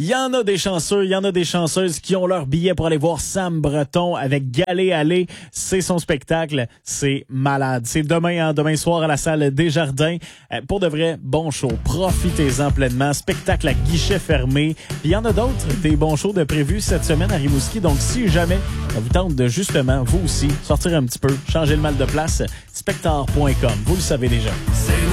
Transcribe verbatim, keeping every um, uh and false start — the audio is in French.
y en a des chanceux, il y en a des chanceuses qui ont leur billet pour aller voir Sam Breton avec Galet Aller. C'est son spectacle, c'est malade. C'est demain, hein, demain soir à la salle Desjardins. Euh, pour de vrai, bon show. Profitez-en pleinement. Spectacle à guichet fermé. Puis il y en a d'autres, des bons shows de prévus cette semaine à Rimouski. Donc si jamais ça vous tente de justement, vous aussi, sortir un petit peu, changer le mal de place, spectator point com. Vous le savez déjà.